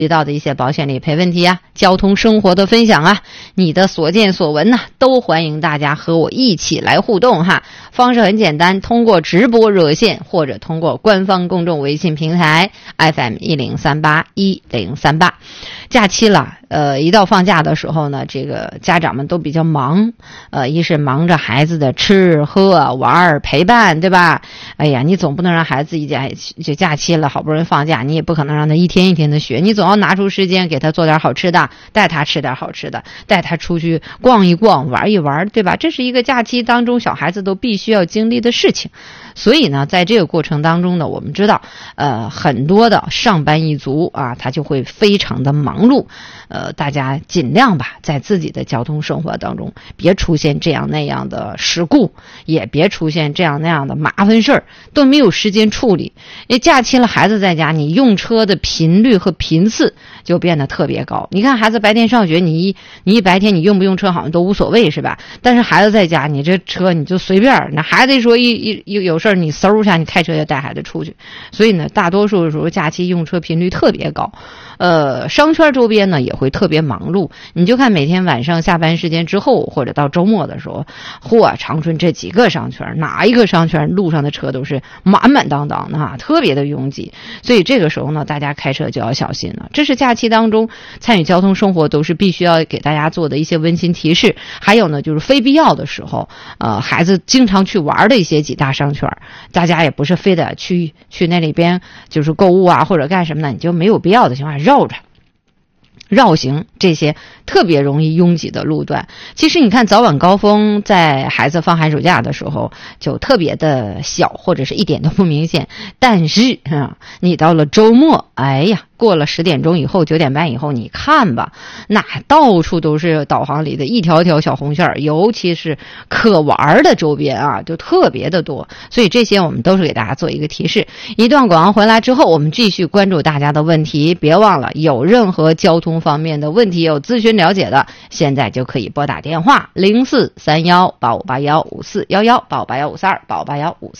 遇到的一些保险理赔问题啊，交通生活的分享啊，你的所见所闻呢，都欢迎大家和我一起来互动哈。方式很简单，通过直播热线或者通过官方公众微信平台 FM10381038。假期了，一到放假的时候呢，这个家长们都比较忙，一是忙着孩子的吃喝玩陪伴，对吧？哎呀，你总不能让孩子就假期了，好不容易放假，你也不可能让他一天一天的学，你总要拿出时间给他做点好吃的，带他吃点好吃的，带他出去逛一逛，玩一玩，对吧？这是一个假期当中小孩子都必须要经历的事情。所以呢，在这个过程当中呢，我们知道，很多的上班一族啊，他就会非常的忙碌。大家尽量吧，在自己的交通生活当中，别出现这样那样的事故，也别出现这样那样的麻烦事儿，都没有时间处理。因为假期了，孩子在家，你用车的频率和频次就变得特别高。你看孩子白天上学，你一白天你用不用车好像都无所谓，是吧？但是孩子在家，你这车你就随便，那孩子说有事儿，你嗖一下你开车就带孩子出去。所以呢，大多数的时候假期用车频率特别高。商圈周边呢也会特别忙碌，你就看每天晚上下班时间之后，或者到周末的时候，长春这几个商圈，哪一个商圈路上的车都是满满当当的哈，特别的拥挤。所以这个时候呢，大家开车就要小心了。这是假期当中参与交通生活都是必须要给大家做的一些温馨提示。还有呢，就是非必要的时候，孩子经常去玩的一些几大商圈，大家也不是非得去那里边就是购物啊或者干什么的，你就没有必要的情况下绕行这些特别容易拥挤的路段。其实你看早晚高峰在孩子放寒暑假的时候就特别的小，或者是一点都不明显。但是你到了周末，哎呀，过了10点钟以后，9点半以后，你看吧，那到处都是导航里的一条条小红线，尤其是可玩的周边啊，就特别的多。所以这些我们都是给大家做一个提示。一段广告回来之后，我们继续关注大家的问题。别忘了，有任何交通方面的问题有咨询了解的，现在就可以拨打电话043185815411858152858154。